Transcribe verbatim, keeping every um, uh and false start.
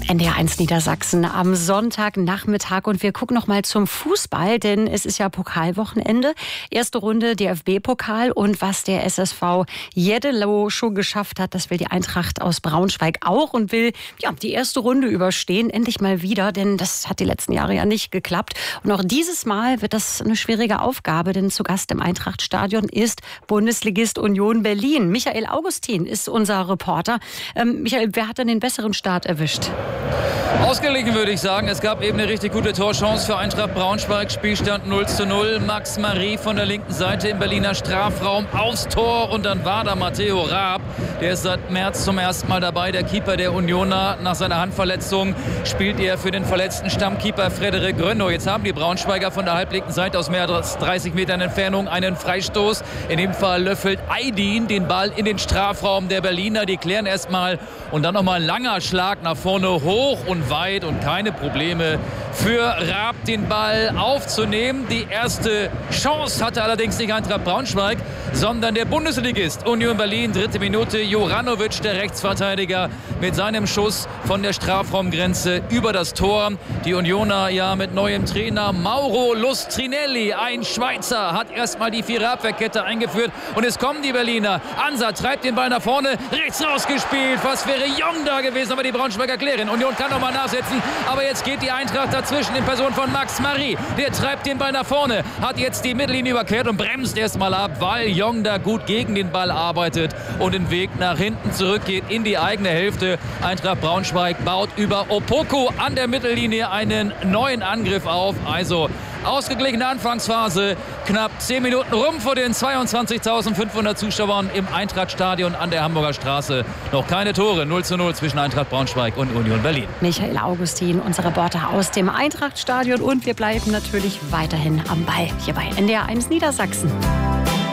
N D R eins Niedersachsen am Sonntagnachmittag und wir gucken noch mal zum Fußball, denn es ist ja Pokalwochenende. Erste Runde D F B-Pokal und was der S S V Jeddelo schon geschafft hat, das will die Eintracht aus Braunschweig auch und will ja die erste Runde überstehen, endlich mal wieder, denn das hat die letzten Jahre ja nicht geklappt. Und auch dieses Mal wird das eine schwierige Aufgabe, denn zu Gast im Eintrachtstadion ist Bundesligist Union Berlin. Michael Augustin ist unser Reporter. Ähm, Michael, wer hat denn den besseren Start erwischt? Ausgeglichen würde ich sagen. Es gab eben eine richtig gute Torchance für Eintracht Braunschweig. Spielstand null zu null. Max Marie von der linken Seite im Berliner Strafraum aufs Tor. Und dann war da Matteo Raab. Der ist seit März zum ersten Mal dabei. Der Keeper der Unioner. Nach seiner Handverletzung spielt er für den verletzten Stammkeeper Frederik Grönno. Jetzt haben die Braunschweiger von der halblinken Seite aus mehr als dreißig Metern Entfernung einen Freistoß. In dem Fall löffelt Aydin den Ball in den Strafraum der Berliner. Die klären erstmal. Und dann nochmal ein langer Schlag nach vorne hoch und weit und keine Probleme für Raab, den Ball aufzunehmen. Die erste Chance hatte allerdings nicht Eintracht Braunschweig, sondern der Bundesligist Union Berlin. Dritte Minute, Juranovic, der Rechtsverteidiger, mit seinem Schuss von der Strafraumgrenze über das Tor. Die Unioner ja mit neuem Trainer Mauro Lustrinelli, ein Schweizer, hat erstmal die Vierer-Abwehrkette eingeführt und es kommen die Berliner. Ansa treibt den Ball nach vorne, rechts rausgespielt. Was wäre Jong da gewesen, aber die Braunschweiger klären. Union kann nochmal nachsetzen, aber jetzt geht die Eintracht dazwischen in Person von Max Marie. Der treibt den Ball nach vorne, hat jetzt die Mittellinie überquert und bremst erstmal ab, weil Jong da gut gegen den Ball arbeitet und den Weg nach hinten zurückgeht in die eigene Hälfte. Eintracht Braunschweig baut über Opoku an der Mittellinie einen neuen Angriff auf. Also ausgeglichene Anfangsphase, knapp zehn Minuten rum vor den zweiundzwanzigtausendfünfhundert Zuschauern im Eintrachtstadion an der Hamburger Straße. Noch keine Tore, null zu null zwischen Eintracht Braunschweig und Union Berlin. Michael Augustin, unser Reporter aus dem Eintrachtstadion und wir bleiben natürlich weiterhin am Ball hier bei N D R eins Niedersachsen.